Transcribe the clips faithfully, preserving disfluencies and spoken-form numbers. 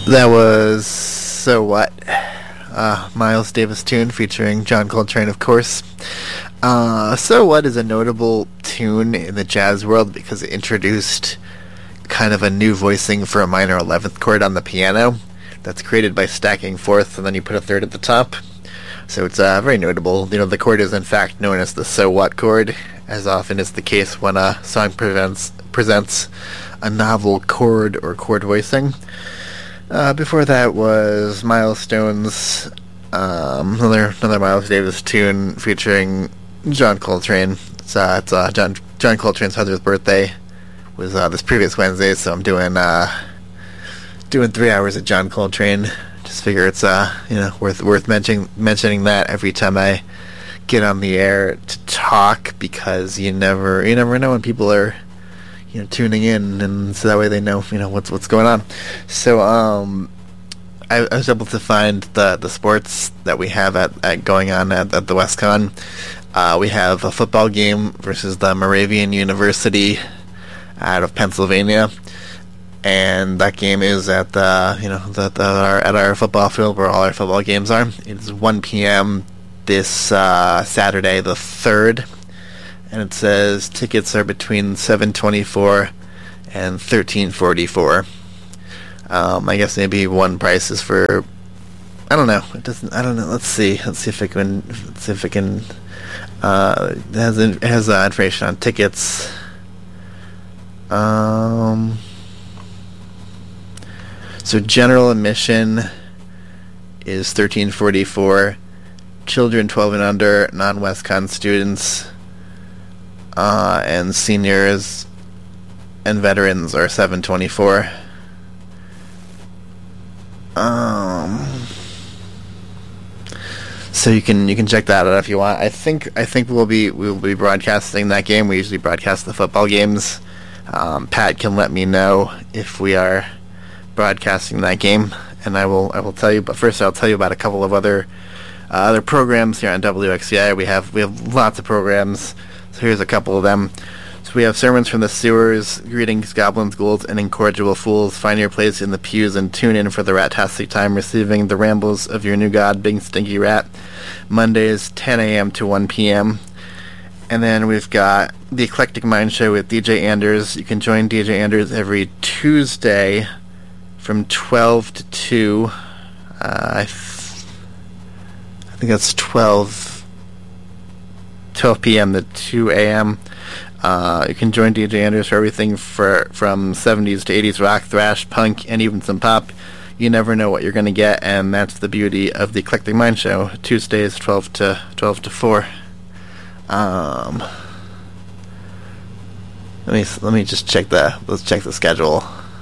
That was So What? Uh, Miles Davis tune featuring John Coltrane, of course. Uh, So What is a notable tune in the jazz world because it introduced kind of a new voicing for a minor eleventh chord on the piano that's created by stacking fourths and then you put a third at the top. So it's uh, very notable. You know, the chord is in fact known as the So What chord, as often is the case when a song presents, presents a novel chord or chord voicing. Uh, before that was Milestones, um, another another Miles Davis tune featuring John Coltrane. It's, uh, it's uh, John John Coltrane's hundredth birthday was uh, this previous Wednesday, so I'm doing uh, doing three hours of John Coltrane. Just figure it's uh you know worth worth mentioning mentioning that every time I get on the air to talk, because you never you never know when people are you know tuning in, and so that way they know you know what's what's going on. So um I, I was able to find the the sports that we have at, at going on at, at the WestCon. Uh, we have a football game versus the Moravian University out of Pennsylvania. And that game is at the you know the, the our, at our football field where all our football games are. It's one p.m. this uh, Saturday the third, and it says tickets are between seven twenty-four and thirteen forty-four. Um, I guess maybe one price is for I don't know. It doesn't. I don't know. Let's see. Let's see if it can. Let's see if it can. Uh, it has it has uh, information on tickets. Um. So general admission is thirteen forty-four. Children twelve and under, non-WestCon students, uh, and seniors and veterans are seven twenty-four. Um. So you can you can check that out if you want. I think I think we'll be we'll be broadcasting that game. We usually broadcast the football games. Um, Pat can let me know if we are broadcasting that game, and I will I will tell you. But first, I'll tell you about a couple of other uh, other programs here on W X C I. We have we have lots of programs. So here's a couple of them. So we have Sermons from the Sewers, Greetings, Goblins, Ghouls, and Incorrigible Fools. Find your place in the pews and tune in for the rat-tastic time, receiving the rambles of your new god, Big Stinky Rat. Mondays, ten a.m. to one p.m. And then we've got the Eclectic Mind Show with D J Anders. You can join D J Anders every Tuesday from twelve to two. Uh, I, th- I think that's twelve, twelve p.m. to two a.m. Uh, you can join D J Anders for everything for, from seventies to eighties rock, thrash, punk, and even some pop. You never know what you're going to get, and that's the beauty of the Eclectic Mind Show. Tuesdays, twelve to four. Um, let me let me just check the let's check the schedule.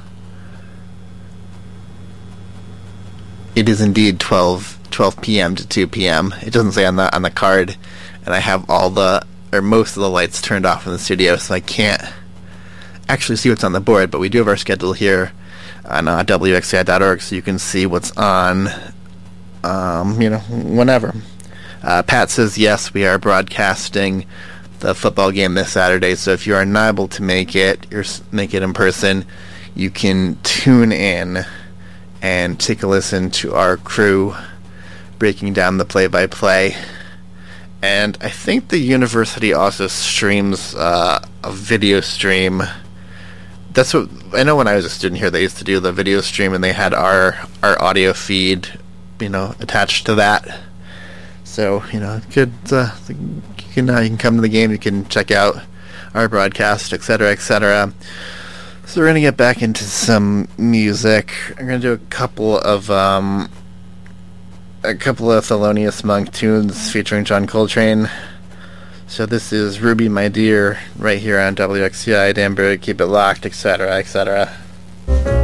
It is indeed twelve p.m. to two p.m. It doesn't say on the on the card, and I have all the or most of the lights turned off in the studio, so I can't actually see what's on the board. But we do have our schedule here on uh, W X C I dot org, so you can see what's on. Um, you know, whenever. Uh, Pat says yes, we are broadcasting the football game this Saturday. So if you are not able to make it, you're make it in person, you can tune in and take a listen to our crew breaking down the play-by-play. And I think the university also streams uh, a video stream. That's what I know. When I was a student here, they used to do the video stream, and they had our our audio feed, you know, attached to that. So you know, it could uh, you can uh, you can come to the game, you can check out our broadcast, et cetera, et cetera. So we're gonna get back into some music. I'm gonna do a couple of um, a couple of Thelonious Monk tunes featuring John Coltrane. So this is Ruby, My Dear, right here on W X C I, Danbury, keep it locked, et cetera, et cetera.